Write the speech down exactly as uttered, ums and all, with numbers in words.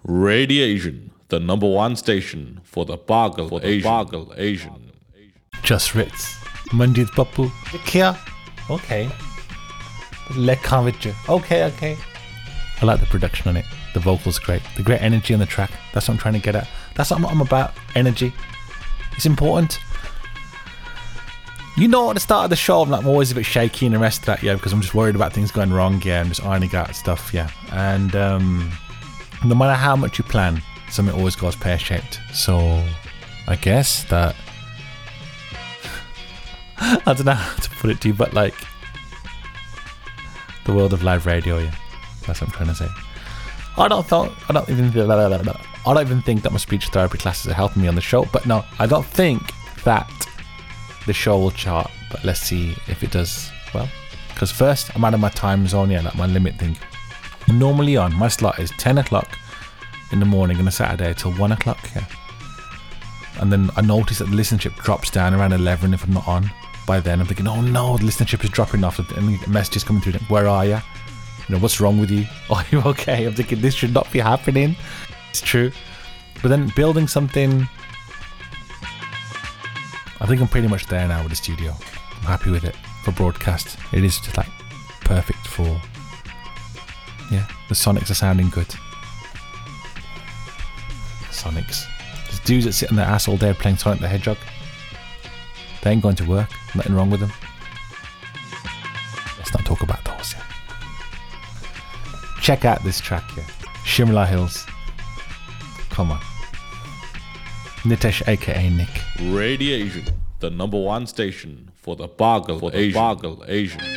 Radiation, the number one station for the Bargal for the Asian. Bargal Asian. Just Ritz. Manjit Pappu. Kia. Okay. Lekavich. Okay, okay. I like the production on it. The vocals great. The great energy on the track. That's what I'm trying to get at. That's what I'm, I'm about. Energy. It's important. You know, at the start of the show, I'm, like, I'm always a bit shaky and the rest of that, yeah, because I'm just worried about things going wrong, yeah, I'm just ironing out stuff, yeah. And um, no matter how much you plan, something always goes pear-shaped. So, I guess that... I don't know how to put it to you, but like... The world of live radio, yeah. That's what I'm trying to say. I don't think... I don't even... I don't even think that my speech therapy classes are helping me on the show, but no, I don't think that... the show will chart, but let's see if it does well. Because first, I'm out of my time zone, yeah, like my limit thing. I'm normally on, my slot is ten o'clock in the morning on a Saturday till one o'clock, yeah. And then I notice that the listenership drops down around eleven if I'm not on. By then, I'm thinking, oh no, the listenership is dropping off, and messages coming through, where are you? You know, what's wrong with you? Are you okay? I'm thinking, this should not be happening. It's true. But then building something... I think I'm pretty much there now with the studio. I'm happy with it for broadcast. It is just like perfect for, yeah, the Sonics are sounding good. Sonics. There's dudes that sit on their ass all day playing Sonic the Hedgehog. They ain't going to work. Nothing wrong with them. Let's not talk about those, yeah. Check out this track here. Shimla Hills. Come on. Nitesh, aka Nick. Radiation, the number one station for the Bargal for the Asian. Bargal Asian.